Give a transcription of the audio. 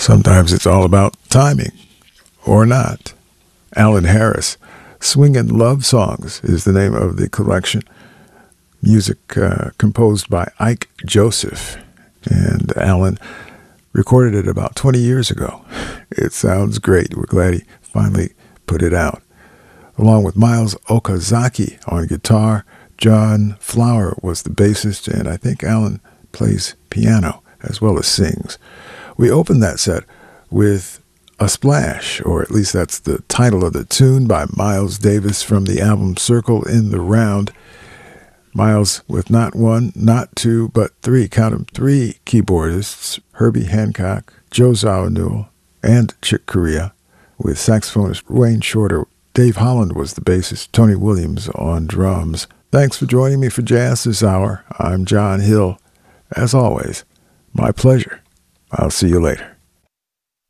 Sometimes it's all about timing, or not. Alan Harris, Swingin' Love Songs is the name of the collection. Music composed by Ike Joseph. And Alan recorded it about 20 years ago. It sounds great. We're glad he finally put it out. Along with Miles Okazaki on guitar, John Flower was the bassist, and I think Alan plays piano as well as sings. We opened that set with A Splash, or at least that's the title of the tune, by Miles Davis from the album Circle in the Round. Miles with not one, not two, but three, count them, three keyboardists, Herbie Hancock, Joe Zawinul, and Chick Corea, with saxophonist Wayne Shorter. Dave Holland was the bassist, Tony Williams on drums. Thanks for joining me for Jazz this hour. I'm John Hill. As always, my pleasure. I'll see you later.